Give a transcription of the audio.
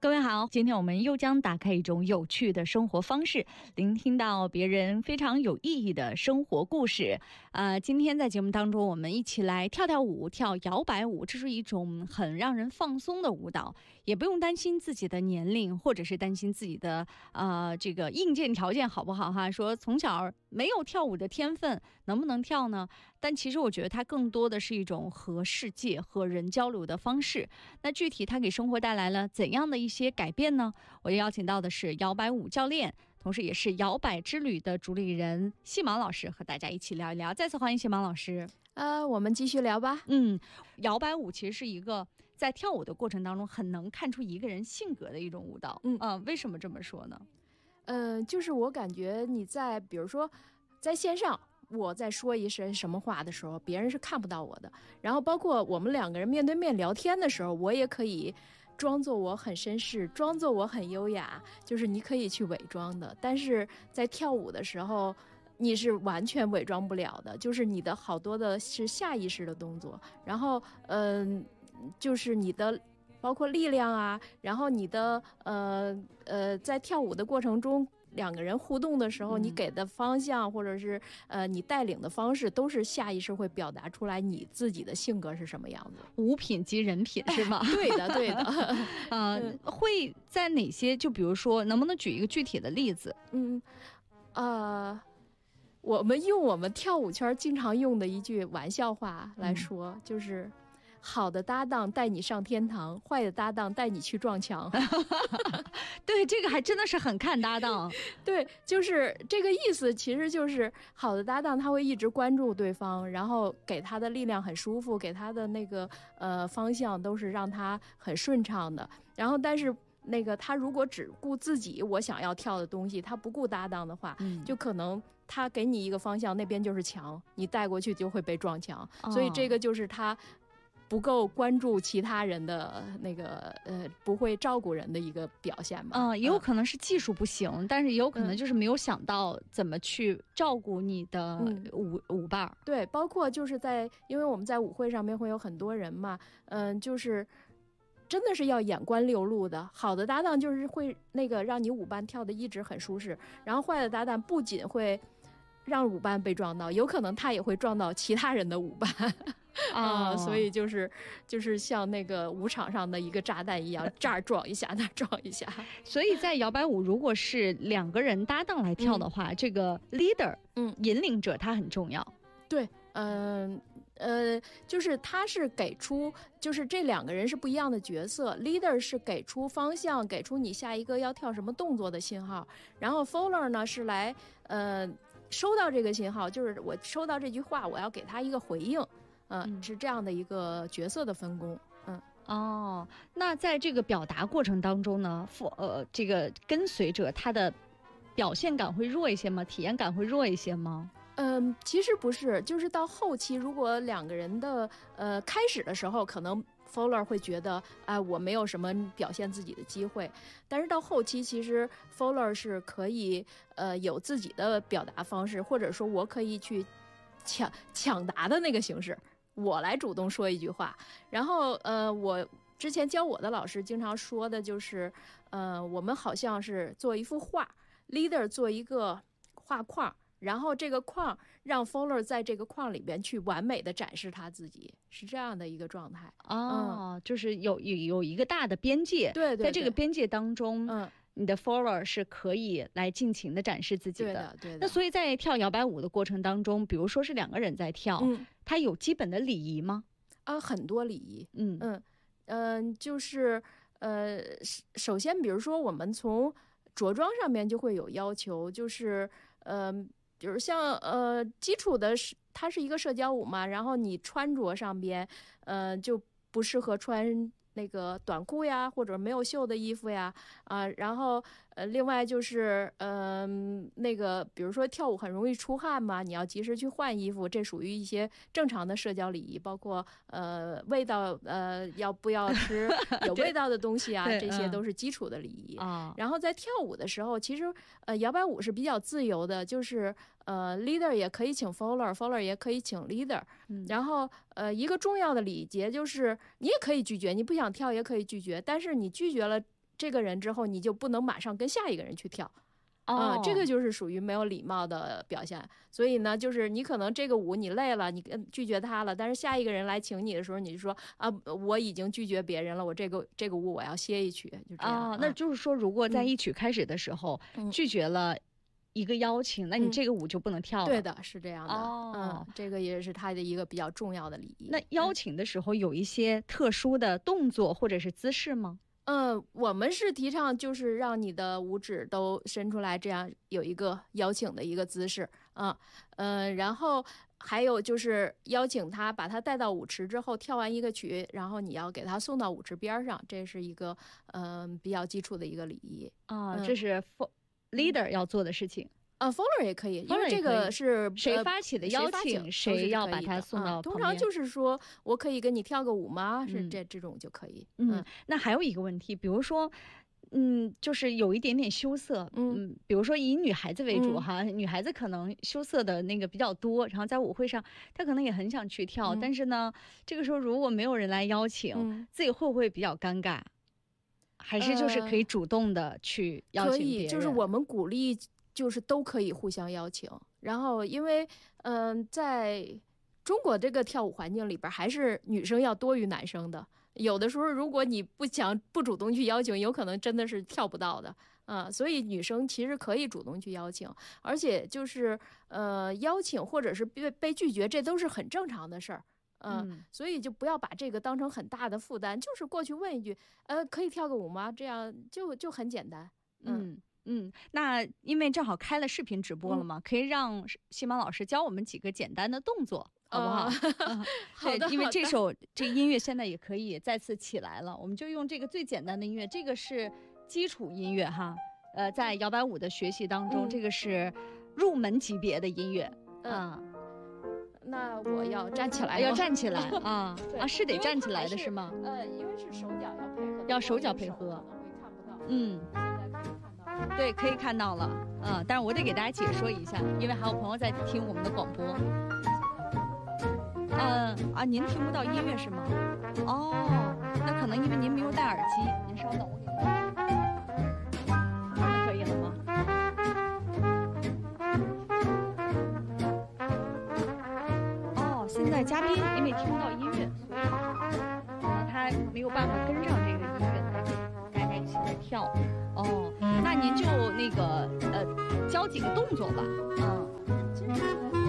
各位好，今天我们又将打开一种有趣的生活方式，聆听到别人非常有意义的生活故事。今天在节目当中，我们一起来跳跳舞，跳摇摆舞，这是一种很让人放松的舞蹈，也不用担心自己的年龄，或者是担心自己的这个硬件条件好不好哈。说从小没有跳舞的天分，能不能跳呢？但其实我觉得它更多的是一种和世界和人交流的方式。那具体它给生活带来了怎样的一些改变呢？我邀请到的是摇摆舞教练，同时也是摇摆之旅的主理人细芒老师，和大家一起聊一聊。再次欢迎细芒老师。 我们继续聊吧。 摇摆舞其实是一个在跳舞的过程当中很能看出一个人性格的一种舞蹈。为什么这么说呢？ 就是我感觉你在比如说在线上，我在说一些什么话的时候，别人是看不到我的。然后包括我们两个人面对面聊天的时候，我也可以装作我很绅士，装作我很优雅，就是你可以去伪装的。但是在跳舞的时候，你是完全伪装不了的，就是你的好多的是下意识的动作，然后就是你的包括力量啊，然后你的在跳舞的过程中，两个人互动的时候，你给的方向或者是你带领的方式，都是下意识会表达出来你自己的性格是什么样子。 物品即人品是吗？ 对的对的。 会在哪些，就比如说能不能举一个具体的例子？ 我们用我们跳舞圈经常用的一句玩笑话来说，就是好的搭档带你上天堂，坏的搭档带你去撞墙。 对，这个还真的是很看搭档。 对，就是这个意思，其实就是好的搭档他会一直关注对方，然后给他的力量很舒服，给他的那个方向都是让他很顺畅的。然后但是那个他如果只顾自己我想要跳的东西，他不顾搭档的话，就可能他给你一个方向，那边就是墙，你带过去就会被撞墙。所以这个就是他不够关注其他人的那个不会照顾人的一个表现吧。 也有可能是技术不行，但是也有可能就是没有想到怎么去照顾你的舞伴。 对，包括就是因为我们在舞会上面会有很多人嘛，就是真的是要眼观六路的。好的搭档就是会那个让你舞伴跳的一直很舒适，然后坏的搭档不仅会让舞伴被撞到，有可能他也会撞到其他人的舞伴。所以就是像那个舞场上的一个炸弹一样，这儿撞一下那儿撞一下。 所以在摇摆舞如果是两个人搭档来跳的话，这个 leader 引领者他很重要。 对，就是他是给出，就是这两个人是不一样的角色。leader 是给出方向，给出你下一个要跳什么动作的信号，然后 follower 呢是来收到这个信号，就是我收到这句话，我要给他一个回应。是这样的一个角色的分工。 那在这个表达过程当中呢，这个跟随者他的表现感会弱一些吗？体验感会弱一些吗？ 其实不是，就是到后期，如果两个人的开始的时候，可能 follower 会觉得我没有什么表现自己的机会，但是到后期，其实 follower 是可以有自己的表达方式，或者说我可以去抢答的那个形式。我来主动说一句话，然后我之前教我的老师经常说的就是，我们好像是做一幅画 ，leader 做一个画框，然后这个框让 follower 在这个框里边去完美的展示他自己，是这样的一个状态。 就是有一个大的边界， 对， 在这个边界当中，你的 follower 是可以来尽情的展示自己的。 对的。 那所以在跳摇摆舞的过程当中，比如说是两个人在跳，它有基本的礼仪吗？ 很多礼仪。就是首先比如说我们从着装上面就会有要求，就是比如像基础的它是一个社交舞嘛，然后你穿着上边就不适合穿那个短裤呀，或者没有袖的衣服呀，然后另外就是那个比如说跳舞很容易出汗嘛，你要及时去换衣服，这属于一些正常的社交礼仪，包括味道要不要吃有味道的东西啊，这些都是基础的礼仪。然后在跳舞的时候，其实摇摆舞是比较自由的，就是leader 也可以请 follower 也可以请 leader。然后一个重要的礼节就是你也可以拒绝，你不想跳也可以拒绝，但是你拒绝了这个人之后，你就不能马上跟下一个人去跳。这个就是属于没有礼貌的表现。所以呢，就是你可能这个舞你累了，你拒绝他了，但是下一个人来请你的时候，你就说我已经拒绝别人了，我这个舞我要歇一曲，就这样。 那就是说，如果在一曲开始的时候拒绝了一个邀请，那你这个舞就不能跳了。 对的，是这样的。这个也是他的一个比较重要的礼仪。 那邀请的时候有一些特殊的动作或者是姿势吗？ 我们是提倡就是让你的五指都伸出来，这样有一个邀请的一个姿势。然后还有就是邀请他，把他带到舞池之后，跳完一个曲，然后你要给他送到舞池边上，这是一个比较基础的一个礼仪。 这是 leader 要做的事情。 follower 也可以，因为这个是谁发起的邀请，谁要把他送到旁边。 通常就是说我可以跟你跳个舞吗？是这种就可以。 那还有一个问题，比如说，就是有一点点羞涩，比如说以女孩子为主哈，女孩子可能羞涩的那个比较多，然后在舞会上，她可能也很想去跳，但是呢，这个时候如果没有人来邀请，自己会不会比较尴尬？还是就是可以主动的去邀请别人？ 可以，就是我们鼓励。就是都可以互相邀请，然后因为在中国这个跳舞环境里边，还是女生要多于男生的。有的时候如果你不主动去邀请，有可能真的是跳不到的。所以女生其实可以主动去邀请，而且就是邀请或者是被拒绝，这都是很正常的事儿。所以就不要把这个当成很大的负担，就是过去问一句，可以跳个舞吗？这样就很简单。 那因为正好开了视频直播了嘛，可以让西芒老师教我们几个简单的动作，好不好？ 好的。 因为这音乐现在也可以再次起来了，我们就用这个最简单的音乐，这个是基础音乐哈。在摇摆舞的学习当中，这个是入门级别的音乐。 那我要站起来， 要站起来是得站起来的是吗？ 因为是手脚要配合， 要手脚配合， 可能会看不到。 对，可以看到了，但是我得给大家解说一下，因为还有朋友在听我们的广播。您听不到音乐是吗？那可能因为您没有戴耳机，您稍等，我给您。那可以了吗？现在嘉宾因为听不到音乐，所以他没有办法跟上这个音乐，大家一起来跳。那您就那个教几个动作吧。 其实